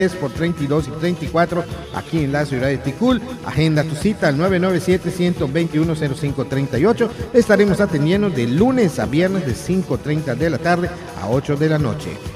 por 32 y 34 aquí en la ciudad de Ticul. Agenda tu cita al 997-121-0538. Estaremos atendiendo de lunes a viernes de 5:30 de la tarde a 8 de la noche.